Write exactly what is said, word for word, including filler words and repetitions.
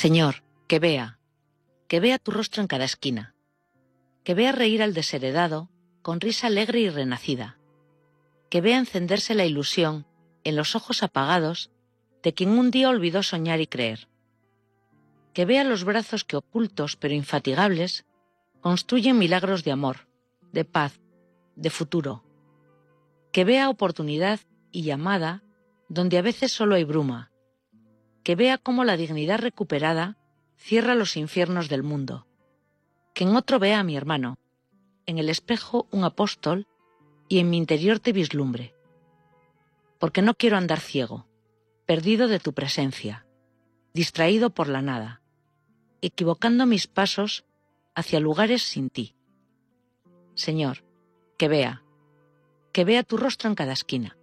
Señor, que vea, que vea tu rostro en cada esquina, que vea reír al desheredado con risa alegre y renacida, que vea encenderse la ilusión en los ojos apagados de quien un día olvidó soñar y creer, que vea los brazos que ocultos pero infatigables construyen milagros de amor, de paz, de futuro, que vea oportunidad y llamada donde a veces solo hay bruma, que vea cómo la dignidad recuperada cierra los infiernos del mundo, que en otro vea a mi hermano, en el espejo un apóstol y en mi interior te vislumbre, porque no quiero andar ciego, perdido de tu presencia, distraído por la nada, equivocando mis pasos hacia lugares sin ti. Señor, que vea, que vea tu rostro en cada esquina.